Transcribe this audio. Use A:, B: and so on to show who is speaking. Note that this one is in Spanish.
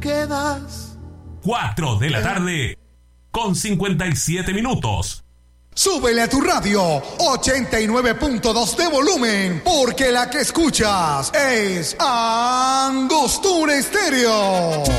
A: quedas.
B: 4 de la tarde con 57 minutos.
A: Súbele a tu radio 89.2 de volumen, porque la que escuchas es Angostura Estéreo.